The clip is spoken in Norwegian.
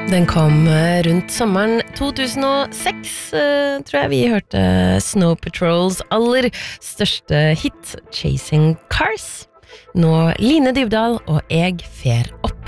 Den kom rundt sommeren 2006, tror jeg vi hørte Snow Patrols aller største hit, Chasing Cars. Nå Line Dybdahl og jeg fer opp.